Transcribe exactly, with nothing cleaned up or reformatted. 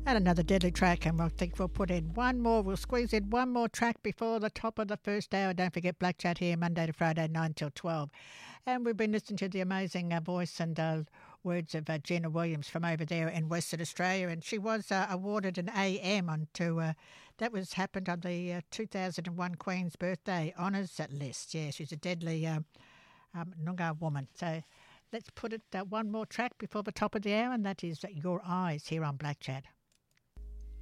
And another deadly track, and I think we'll put in one more. We'll squeeze in one more track before the top of the first hour. Don't forget Black Chat here Monday to Friday, nine till twelve. And we've been listening to the amazing uh, voice and uh, words of uh, Gina Williams from over there in Western Australia. And she was uh, awarded an A M on to, uh, that was happened on the uh, two thousand one Queen's Birthday Honours list. Yeah, she's a deadly um, um, Noongar woman. So let's put it uh, one more track before the top of the hour, and that is Your Eyes here on Black Chat.